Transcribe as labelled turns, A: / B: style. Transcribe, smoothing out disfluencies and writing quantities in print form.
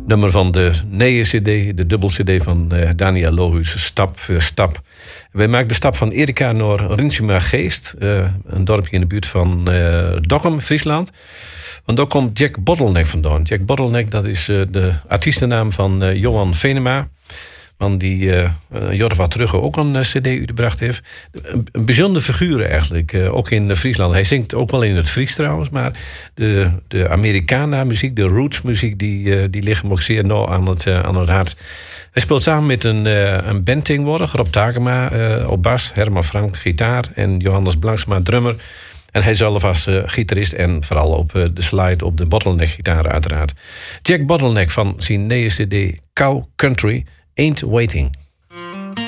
A: nummer van de nieuwe cd, de dubbel cd van Daniel Lohuus, Stap voor Stap. Wij maken de stap van Erika naar Rinsuma Geest, een dorpje in de buurt van Dokkum, Friesland. Want daar komt Jack Bottleneck vandaan. Jack Bottleneck, dat is de artiestennaam van Johan Venema. Man die jaren wat terug ook een cd uitgebracht heeft. Een bijzondere figuur eigenlijk, ook in Friesland. Hij zingt ook wel in het Fries trouwens, maar de Americana-muziek, de roots-muziek, die liggen hem ook zeer nauw aan het hart. Hij speelt samen met een band tegenwoordig, Rob Takema op bas, Herman Frank gitaar en Johannes Blanksma drummer. En hij zelf als gitarist en vooral op de slide op de Bottleneck-gitaar uiteraard. Jack Bottleneck van zijn nieuwe cd Cow Country Ain't Waiting.